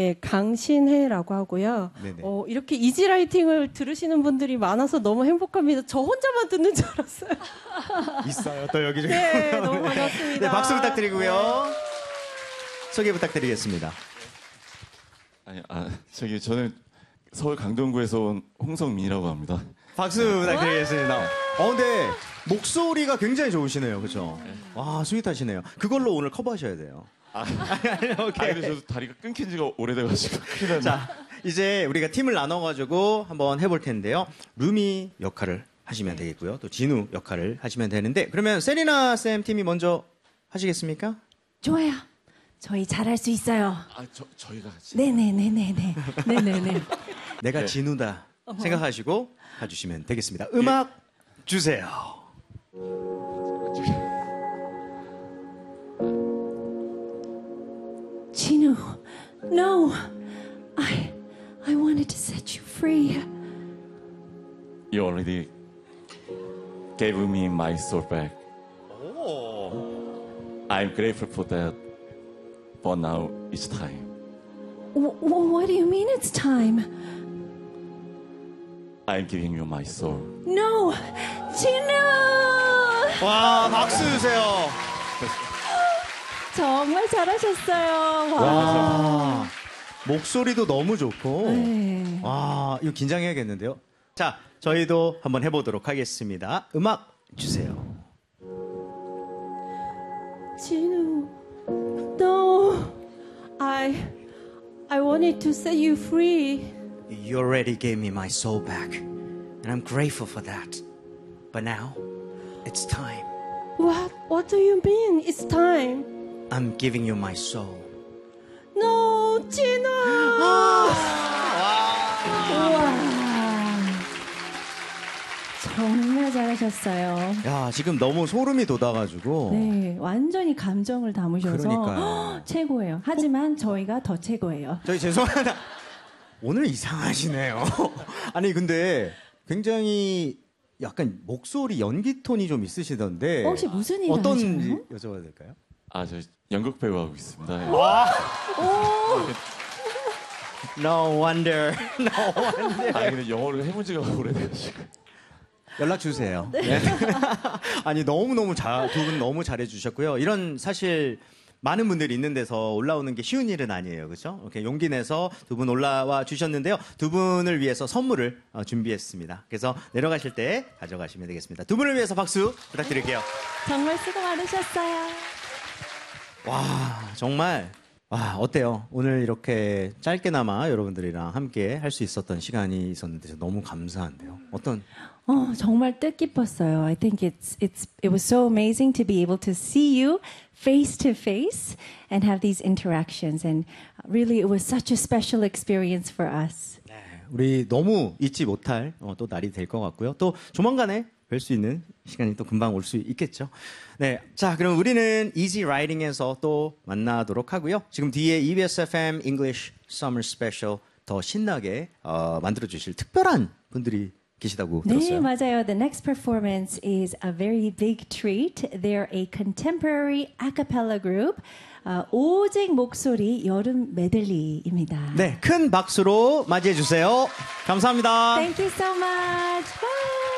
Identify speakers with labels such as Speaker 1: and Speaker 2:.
Speaker 1: 예, 강신혜라고 하고요. 이렇게 이지라이팅을 들으시는 분들이 많아서 너무 행복합니다. 저 혼자만 듣는 줄 알았어요.
Speaker 2: 있어요. 또 여기저기.
Speaker 1: 네, 너무 반갑습니다.
Speaker 2: 네, 박수 부탁드리고요. 소개 부탁드리겠습니다.
Speaker 3: 저는 서울 강동구에서 온 홍성민이라고 합니다.
Speaker 2: 박수 부탁드리겠습니다. 근데 목소리가 굉장히 좋으시네요. 그렇죠? 와, 스윗하시네요. 그걸로 오늘 커버하셔야 돼요. 오케이.
Speaker 3: 근데 저도 다리가 끊긴 지가 오래돼가지고.
Speaker 2: 자, 이제 우리가 팀을 나눠가지고 한번 해볼 텐데요. 루미 역할을 하시면 되겠고요. 또 진우 역할을 하시면 되는데, 그러면 세리나 쌤 팀이 먼저 하시겠습니까?
Speaker 4: 좋아요. 저희 잘할 수 있어요.
Speaker 3: 저희가 같이.
Speaker 4: 네네네네네. 네네네.
Speaker 2: 내가 진우다 생각하시고 가주시면 되겠습니다. 음악 주세요.
Speaker 4: 진우, no. I wanted to set you free.
Speaker 3: You already gave me my soul back. I'm grateful for that. But now it's time.
Speaker 4: What do you mean it's time?
Speaker 3: I'm giving you my soul.
Speaker 4: No, 진우!
Speaker 2: 와, 박수 주세요.
Speaker 4: 정말 잘하셨어요.
Speaker 2: 와, 목소리도 너무 좋고.
Speaker 4: 네.
Speaker 2: 와, 이거 긴장해야겠는데요. 자, 저희도 한번 해보도록 하겠습니다. 음악 주세요.
Speaker 1: 진우, no. I wanted to set you free.
Speaker 2: You already gave me my soul back, and I'm grateful for that. But now, it's time.
Speaker 1: What do you mean? It's time.
Speaker 2: I'm giving you my soul.
Speaker 1: No, 진우.
Speaker 4: 정말 잘하셨어요.
Speaker 2: 야, 지금 너무 소름이 돋아가지고.
Speaker 4: 네, 완전히 감정을 담으셔서
Speaker 2: 그러니까요.
Speaker 4: 최고예요. 하지만 저희가 더 최고예요.
Speaker 2: 저희 죄송합니다. 오늘 이상하시네요. 아니, 근데 굉장히 약간 목소리 연기 톤이 좀 있으시던데.
Speaker 4: 혹시 무슨 일
Speaker 2: 어떤지
Speaker 4: 하시나요?
Speaker 2: 여쭤봐도 될까요?
Speaker 3: 저 연극 배우 하고 있습니다.
Speaker 2: No wonder. No wonder.
Speaker 3: 근데 영어를 해본 지가 오래돼가지고.
Speaker 2: 연락 주세요. 네. 아니, 너무너무 두 분 너무 잘해주셨고요. 이런 사실 많은 분들이 있는 데서 올라오는 게 쉬운 일은 아니에요. 그렇죠? 이렇게 용기 내서 두 분 올라와 주셨는데요. 두 분을 위해서 선물을 준비했습니다. 그래서 내려가실 때 가져가시면 되겠습니다. 두 분을 위해서 박수 부탁드릴게요.
Speaker 4: 정말 수고 많으셨어요.
Speaker 2: 와, 정말. 와, 어때요? 오늘 이렇게 짧게나마 여러분들이랑 함께 할 수 있었던 시간이 있었는데 너무 감사한데요.
Speaker 4: 정말 뜻깊었어요. I think it was so amazing to be able to see you face to face and have these interactions. And really, it was such a special experience for us.
Speaker 2: 네, 우리 너무 잊지 못할 또 날이 될 것 같고요. 또 조만간에 뵐 수 있는 시간이 또 금방 올 수 있겠죠. 네, 자, 그럼 우리는 Easy Writing에서 또 만나도록 하고요. 지금 뒤에 EBS FM English Summer Special 더 신나게 만들어 주실 특별한 분들이 계시다고 들었어요.
Speaker 4: 네, 맞아요. The next performance is a very big treat. They're a contemporary a cappella group. 오직 목소리 여름 메들리입니다.
Speaker 2: 네, 큰 박수로 맞이해 주세요. 감사합니다.
Speaker 4: Thank you so much. Bye.